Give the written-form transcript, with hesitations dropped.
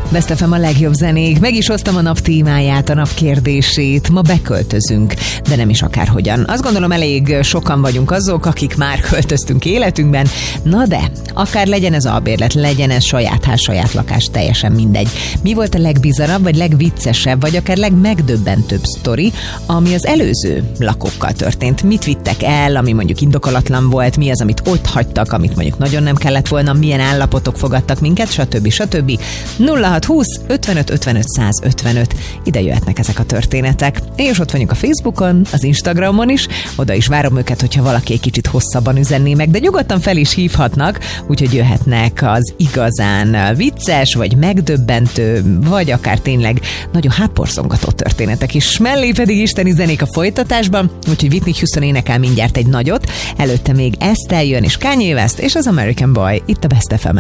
Best FM a legjobb zenék. Meg is hoztam a nap témáját, a nap kérdését. Ma beköltözünk, de nem is akárhogyan. Azt gondolom, elég sokan vagyunk azok, akik már költöztünk életünkben. Na de, akár legyen ez albérlet, legyen ez saját ház, saját lakás, teljesen mindegy. Mi volt a legbizarabb, vagy legviccesebb, vagy akár legmegdöbbentőbb sztori, ami az előző lakókkal történt? Mit vittek el, ami mondjuk indokolatlan volt, mi az, amit ott hagytak, amit mondjuk nagyon nem kellett volna, milyen állapotok fogadtak minket, stb. 0620 55 55 155. Ide jöhetnek ezek a történetek. És ott vagyunk a Facebookon, az Instagramon is, oda is várom őket, hogyha valaki egy kicsit hosszabban üzenné meg, de nyugodtan fel is hívhatnak, úgyhogy jöhetnek az igazán vicces, vagy megdöbbentő, vagy akár tényleg nagyon hátborzongató történetek is. Mellé pedig isteni zenék a folytatásban, úgyhogy Whitney Houston énekel mindjárt egy nagyot, előtte még Estelle jön és Kanye West és az American Boy itt a Best FM-en.